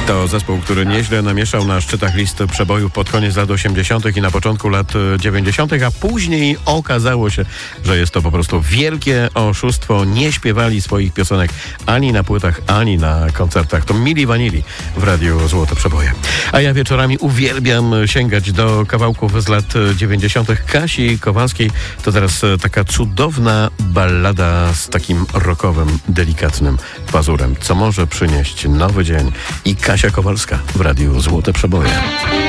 To zespół, który nieźle namieszał na szczytach listy przebojów pod koniec lat 80. i na początku lat 90., a później okazało się, że jest to po prostu wielkie oszustwo. Nie śpiewali swoich piosenek ani na płytach, ani na koncertach. To Milli Vanilli w Radiu Złote Przeboje. A ja wieczorami uwielbiam sięgać do kawałków z lat 90. Kasi Kowalskiej. To teraz taka cudowna ballada z takim rockowym, delikatnym pazurem, co może przynieść nowy dzień. I Kasia Kowalska w Radiu Złote Przeboje.